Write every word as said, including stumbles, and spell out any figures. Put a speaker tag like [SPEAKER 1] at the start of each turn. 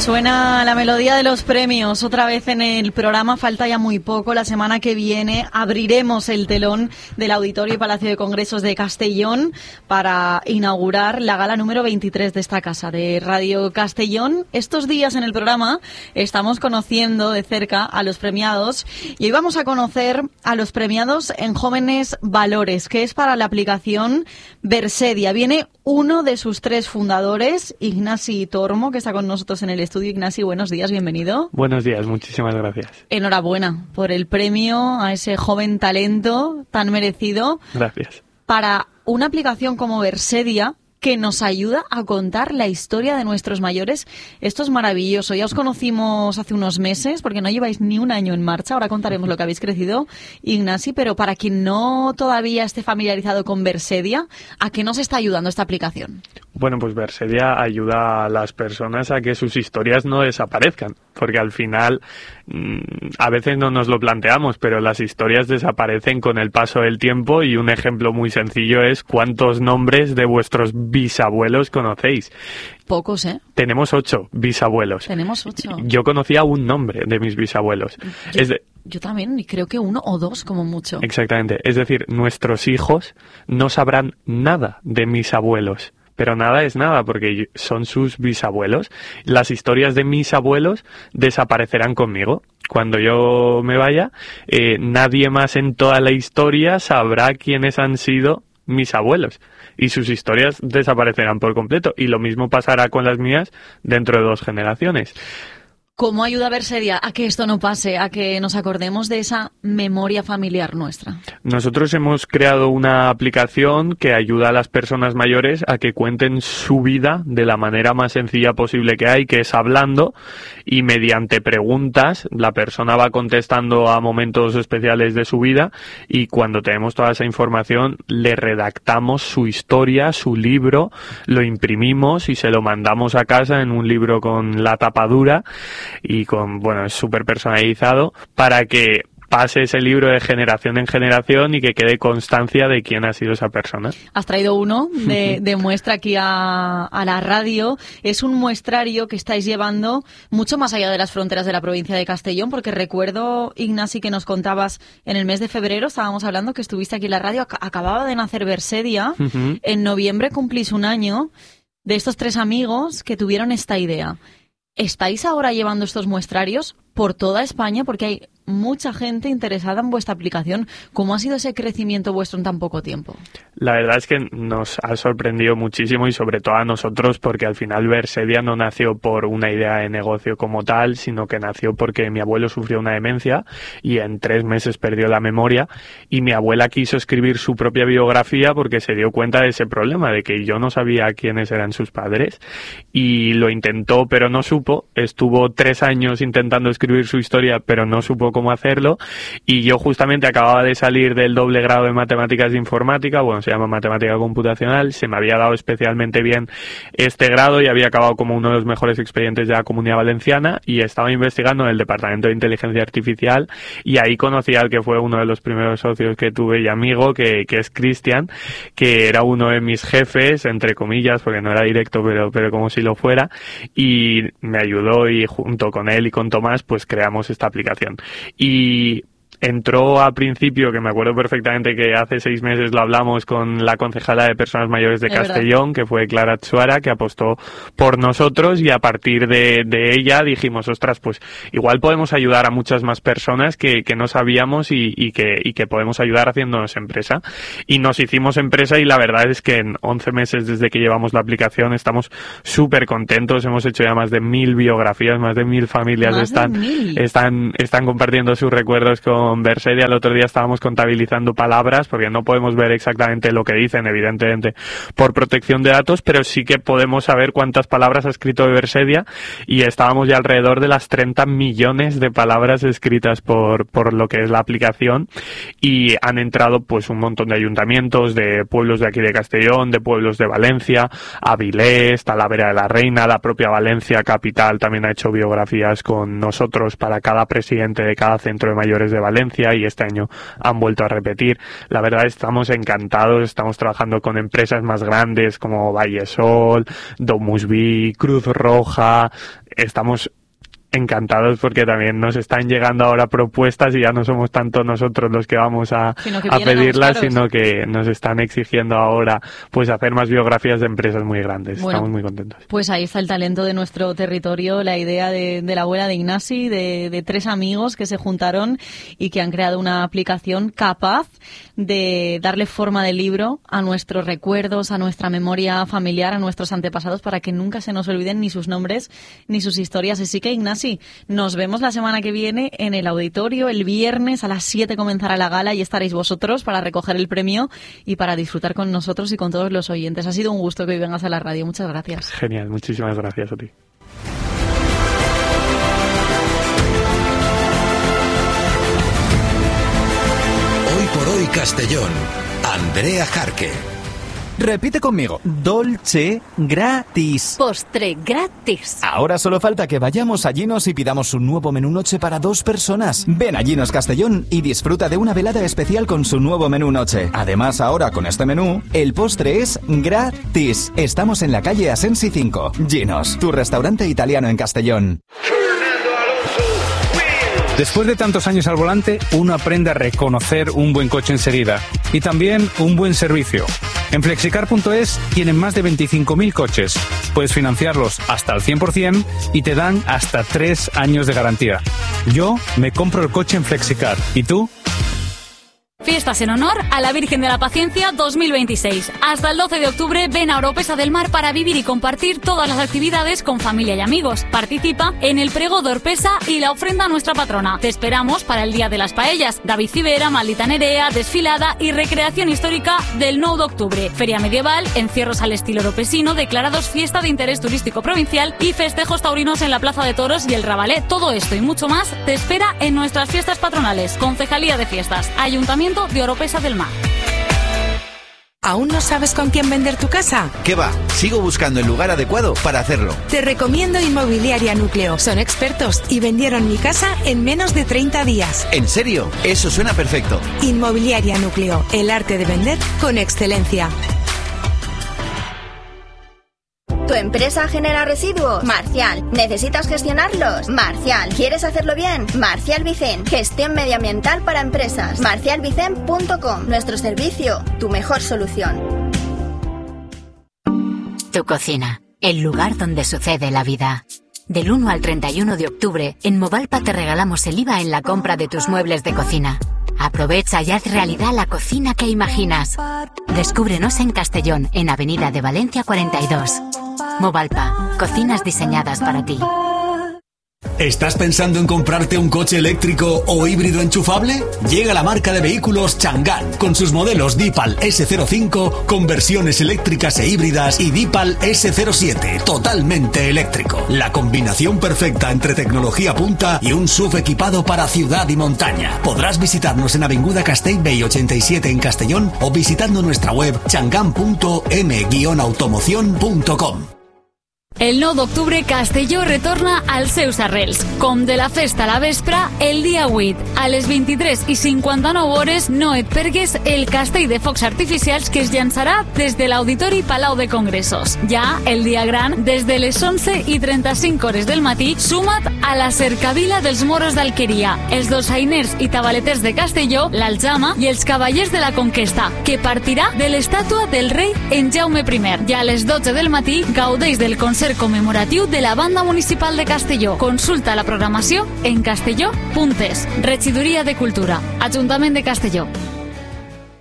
[SPEAKER 1] Suena la melodía de los premios otra vez en el programa. Falta ya muy poco. La semana que viene abriremos el telón del Auditorio y Palacio de Congresos de Castellón para inaugurar la gala número veintitrés de esta casa de Radio Castellón. Estos días en el programa estamos conociendo de cerca a los premiados y hoy vamos a conocer a los premiados en Jóvenes Valores, que es para la aplicación Versedia. Viene uno de sus tres fundadores, Ignasi Tormo, que está con nosotros en el estudio. Ignasi, buenos días, bienvenido.
[SPEAKER 2] Buenos días, muchísimas gracias.
[SPEAKER 1] Enhorabuena por el premio a ese joven talento tan merecido.
[SPEAKER 2] Gracias.
[SPEAKER 1] Para una aplicación como Versedia, que nos ayuda a contar la historia de nuestros mayores. Esto es maravilloso. Ya os conocimos hace unos meses, porque no lleváis ni un año en marcha. Ahora contaremos lo que habéis crecido, Ignasi, pero para quien no todavía esté familiarizado con Versedia, ¿a qué nos está ayudando esta aplicación?
[SPEAKER 2] Bueno, pues Versedia ayuda a las personas a que sus historias no desaparezcan, porque al final mmm, a veces no nos lo planteamos, pero las historias desaparecen con el paso del tiempo y un ejemplo muy sencillo es cuántos nombres de vuestros bisabuelos conocéis.
[SPEAKER 1] Pocos, ¿eh?
[SPEAKER 2] Tenemos ocho bisabuelos.
[SPEAKER 1] Tenemos ocho.
[SPEAKER 2] Yo conocía un nombre de mis bisabuelos.
[SPEAKER 1] Yo,
[SPEAKER 2] es de...
[SPEAKER 1] yo también, y creo que uno o dos como mucho.
[SPEAKER 2] Exactamente. Es decir, nuestros hijos no sabrán nada de mis abuelos. Pero nada es nada, porque son sus bisabuelos. Las historias de mis abuelos desaparecerán conmigo. Cuando yo me vaya, eh, nadie más en toda la historia sabrá quiénes han sido mis abuelos. Y sus historias desaparecerán por completo. Y lo mismo pasará con las mías dentro de dos generaciones.
[SPEAKER 1] ¿Cómo ayuda Versedia a que esto no pase, a que nos acordemos de esa memoria familiar nuestra?
[SPEAKER 2] Nosotros hemos creado una aplicación que ayuda a las personas mayores a que cuenten su vida de la manera más sencilla posible que hay, que es hablando, y mediante preguntas la persona va contestando a momentos especiales de su vida, y cuando tenemos toda esa información le redactamos su historia, su libro, lo imprimimos y se lo mandamos a casa en un libro con la tapa dura y con, bueno, es súper personalizado para que pase ese libro de generación en generación y que quede constancia de quién ha sido esa persona. Has
[SPEAKER 1] traído uno de, de muestra aquí a, a la radio. Es un muestrario que estáis llevando mucho más allá de las fronteras de la provincia de Castellón, porque recuerdo, Ignasi, que nos contabas en el mes de febrero, estábamos hablando que estuviste aquí en la radio, ac- acababa de nacer Versedia, uh-huh. En noviembre cumplís un año de estos tres amigos que tuvieron esta idea. ¿Estáis ahora llevando estos muestrarios por toda España? Porque hay mucha gente interesada en vuestra aplicación. ¿Cómo ha sido ese crecimiento vuestro en tan poco tiempo?
[SPEAKER 2] La verdad es que nos ha sorprendido muchísimo y sobre todo a nosotros, porque al final Versedia no nació por una idea de negocio como tal, sino que nació porque mi abuelo sufrió una demencia y en tres meses perdió la memoria, y mi abuela quiso escribir su propia biografía porque se dio cuenta de ese problema, de que yo no sabía quiénes eran sus padres, y lo intentó pero no supo. Estuvo tres años intentando escribir su historia pero no supo cómo hacerlo, y yo justamente acababa de salir del doble grado de matemáticas e informática, bueno, se llama matemática computacional, se me había dado especialmente bien este grado y había acabado como uno de los mejores expedientes de la Comunidad Valenciana, y estaba investigando en el Departamento de Inteligencia Artificial, y ahí conocí al que fue uno de los primeros socios que tuve y amigo, que, que es Cristian, que era uno de mis jefes, entre comillas, porque no era directo, pero, pero como si lo fuera, y me ayudó, y junto con él y con Tomás pues creamos esta aplicación. Y entró a principio, que me acuerdo perfectamente que hace seis meses lo hablamos con la concejala de Personas Mayores de es Castellón, verdad. Que fue Clara Tsuara, que apostó por nosotros, y a partir de, de ella dijimos, ostras, pues igual podemos ayudar a muchas más personas que, que no sabíamos y, y, que, y que podemos ayudar haciéndonos empresa. Y nos hicimos empresa, y la verdad es que en once meses desde que llevamos la aplicación estamos súper contentos. Hemos hecho ya más de mil biografías, más de mil familias están, mil. están, están compartiendo sus recuerdos con Versedia. El otro día estábamos contabilizando palabras porque no podemos ver exactamente lo que dicen, evidentemente por protección de datos, pero sí que podemos saber cuántas palabras ha escrito Versedia, y estábamos ya alrededor de las treinta millones de palabras escritas por, por lo que es la aplicación, y han entrado pues un montón de ayuntamientos, de pueblos de aquí de Castellón, de pueblos de Valencia, Avilés, Talavera de la Reina, la propia Valencia capital también ha hecho biografías con nosotros para cada presidente de cada centro de mayores de Valencia, y este año han vuelto a repetir. La verdad, estamos encantados, estamos trabajando con empresas más grandes como Vallesol, Domusvi, Cruz Roja, estamos encantados porque también nos están llegando ahora propuestas y ya no somos tanto nosotros los que vamos a, a pedirlas, sino que nos están exigiendo ahora pues hacer más biografías de empresas muy grandes. Bueno, estamos muy contentos.
[SPEAKER 1] Pues ahí está el talento de nuestro territorio, la idea de, de la abuela de Ignasi, de, de tres amigos que se juntaron y que han creado una aplicación capaz de darle forma de libro a nuestros recuerdos, a nuestra memoria familiar, a nuestros antepasados, para que nunca se nos olviden ni sus nombres ni sus historias. Así que, Ignasi, sí, nos vemos la semana que viene en el auditorio. El viernes a las siete comenzará la gala y estaréis vosotros para recoger el premio y para disfrutar con nosotros y con todos los oyentes. Ha sido un gusto que hoy vengas a la radio. Muchas gracias.
[SPEAKER 2] Genial, muchísimas gracias a ti.
[SPEAKER 3] Hoy por hoy Castellón, Andrea Jarque.
[SPEAKER 4] Repite conmigo. Dolce gratis.
[SPEAKER 5] Postre gratis.
[SPEAKER 4] Ahora solo falta que vayamos a Ginos y pidamos un nuevo menú noche para dos personas. Ven a Ginos Castellón y disfruta de una velada especial con su nuevo menú noche. Además, ahora con este menú, el postre es gratis. Estamos en la calle Asensi cinco. Ginos, tu restaurante italiano en Castellón.
[SPEAKER 6] Después de tantos años al volante, uno aprende a reconocer un buen coche enseguida y también un buen servicio. En flexicar punto es tienen más de veinticinco mil coches. Puedes financiarlos hasta el cien por ciento y te dan hasta tres años de garantía. Yo me compro el coche en Flexicar. ¿Y tú?
[SPEAKER 5] Fiestas en honor a la Virgen de la Paciencia dos mil veintiséis. Hasta el doce de octubre ven a Oropesa del Mar para vivir y compartir todas las actividades con familia y amigos. Participa en el Prego de Orpesa y la ofrenda a nuestra patrona. Te esperamos para el Día de las Paellas, David Civera, Maldita Nerea, desfilada y recreación histórica del nueve de octubre. Feria medieval, encierros al estilo oropesino, declarados fiesta de interés turístico provincial y festejos taurinos en la Plaza de Toros y el Rabalé. Todo esto y mucho más te espera en nuestras fiestas patronales. Concejalía de Fiestas, Ayuntamiento de Oropesa del Mar.
[SPEAKER 7] ¿Aún no sabes con quién vender tu casa?
[SPEAKER 8] ¿Qué va? Sigo buscando el lugar adecuado para hacerlo.
[SPEAKER 7] Te recomiendo Inmobiliaria Núcleo. Son expertos y vendieron mi casa en menos de treinta días.
[SPEAKER 8] ¿En serio? Eso suena perfecto.
[SPEAKER 7] Inmobiliaria Núcleo. El arte de vender con excelencia.
[SPEAKER 9] ¿Tu empresa genera residuos? Marcial. ¿Necesitas gestionarlos? Marcial. ¿Quieres hacerlo bien? Marcial Vicen. Gestión medioambiental para empresas. marcial vicen punto com. Nuestro servicio, tu mejor solución.
[SPEAKER 10] Tu cocina, el lugar donde sucede la vida. Del uno al treinta y uno de octubre, en Movalpa te regalamos el I V A en la compra de tus muebles de cocina. Aprovecha y haz realidad la cocina que imaginas. Descúbrenos en Castellón, en Avenida de Valencia cuarenta y dos. Movalpa, cocinas diseñadas para ti.
[SPEAKER 11] ¿Estás pensando en comprarte un coche eléctrico o híbrido enchufable? Llega la marca de vehículos Chang'an, con sus modelos Deepal ese cero cinco, con versiones eléctricas e híbridas, y Deepal ese cero siete, totalmente eléctrico. La combinación perfecta entre tecnología punta y un S U V equipado para ciudad y montaña. Podrás visitarnos en Avinguda Castellbell ochenta y siete en Castellón o visitando nuestra web chang'an punto m guion automoción punto com.
[SPEAKER 5] El nou d'octubre Castelló retorna als seus arrels. Com de la festa a la vespra, el dia vuit, a les vint-i-tres i cinquanta-nou hores, no et pergues el castell de focs artificials que es llançarà des de l'Auditori Palau de Congressos. Ja el dia gran, des de les onze i trenta-cinc hores del matí, suma't a la cercavila dels moros d'Alqueria, els dolçainers i tabaleters de Castelló, l'Aljama i els cavallers de la Conquesta, que partirà de l'estàtua del rei en Jaume primer. Ja a les dotze del matí gaudeix del concert conmemoratiu de la Banda Municipal de Castelló. Consulta la programació en castelló punt es. Regidoria de Cultura, Ajuntament de Castelló.